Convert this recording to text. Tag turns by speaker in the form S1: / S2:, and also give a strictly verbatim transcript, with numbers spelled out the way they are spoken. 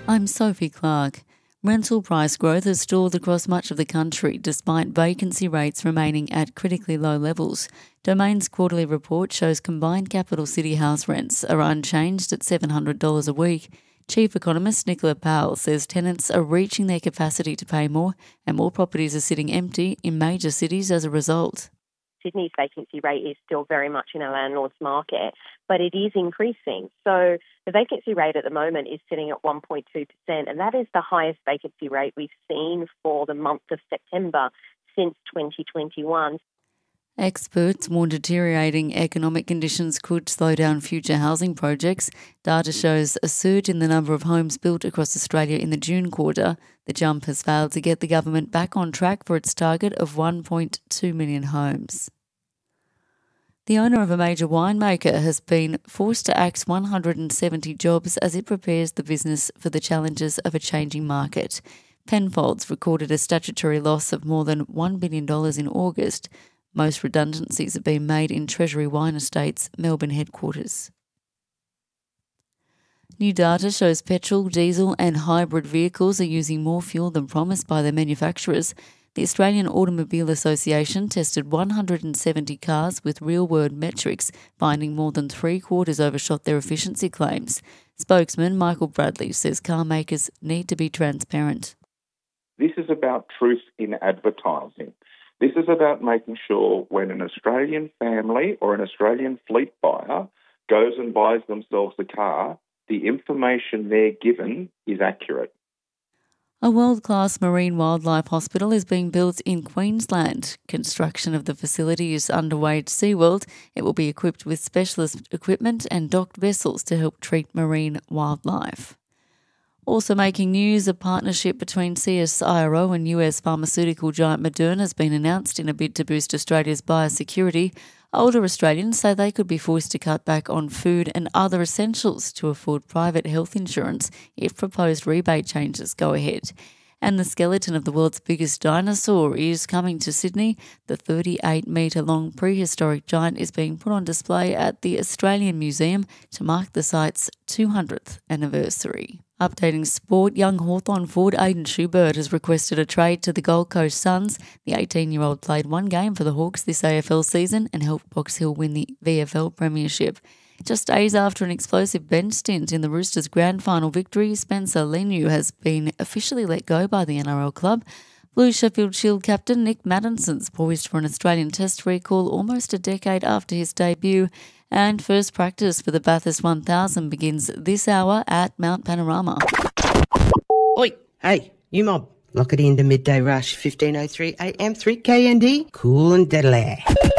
S1: I'm Sophie Clark. Rental price growth has stalled across much of the country despite vacancy rates remaining at critically low levels. Domain's quarterly report shows combined capital city house rents are unchanged at seven hundred dollars a week. Chief economist Nicola Powell says tenants are reaching their capacity to pay more and more properties are sitting empty in major cities as a result.
S2: Sydney's vacancy rate is still very much in a landlord's market, but it is increasing. So the vacancy rate at the moment is sitting at one point two percent, and that is the highest vacancy rate we've seen for the month of September since twenty twenty-one.
S1: Experts warn deteriorating economic conditions could slow down future housing projects. Data shows a surge in the number of homes built across Australia in the June quarter. The jump has failed to get the government back on track for its target of one point two million homes. The owner of a major winemaker has been forced to axe one hundred seventy jobs as it prepares the business for the challenges of a changing market. Penfolds recorded a statutory loss of more than one billion dollars in August. Most redundancies have been made in Treasury Wine Estates' Melbourne headquarters. New data shows petrol, diesel and hybrid vehicles are using more fuel than promised by their manufacturers. The Australian Automobile Association tested one hundred seventy cars with real-world metrics, finding more than three-quarters overshot their efficiency claims. Spokesman Michael Bradley says car makers need to be transparent.
S3: This is about truth in advertising. This is about making sure when an Australian family or an Australian fleet buyer goes and buys themselves a car, the information they're given is accurate.
S1: A world-class marine wildlife hospital is being built in Queensland. Construction of the facility is underway at SeaWorld. It will be equipped with specialist equipment and docked vessels to help treat marine wildlife. Also making news, a partnership between C S I R O and U S pharmaceutical giant Moderna has been announced in a bid to boost Australia's biosecurity. Older Australians say they could be forced to cut back on food and other essentials to afford private health insurance if proposed rebate changes go ahead. And the skeleton of the world's biggest dinosaur is coming to Sydney. The thirty-eight metre long prehistoric giant is being put on display at the Australian Museum to mark the site's two hundredth anniversary. Updating sport, young Hawthorn forward Aidan Schubert has requested a trade to the Gold Coast Suns. The eighteen-year-old played one game for the Hawks this A F L season and helped Box Hill win the V F L Premiership. Just days after an explosive bench stint in the Roosters' grand final victory, Spencer Leniu has been officially let go by the N R L club. Blue Sheffield Shield captain Nick Maddison's poised for an Australian Test recall almost a decade after his debut. And first practice for the Bathurst one thousand begins this hour at Mount Panorama.
S4: Oi, hey, you mob. Lock it in to Midday Rush, fifteen oh three A M, three K N D, cool and deadly.